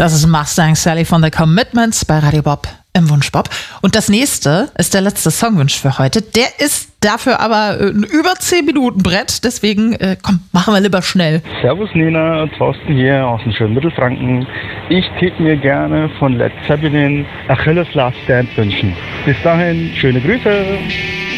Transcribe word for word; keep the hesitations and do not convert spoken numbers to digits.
Das ist Mustang Sally von The Commitments bei Radio Bob im Wunschbob. Und das nächste ist der letzte Songwunsch für heute. Der ist dafür aber ein über zehn Minuten Brett. Deswegen, äh, komm, machen wir lieber schnell. Servus Nina, Thorsten hier aus dem schönen Mittelfranken. Ich tät mir gerne von Led Zeppelin Achilles Last Stand wünschen. Bis dahin, schöne Grüße.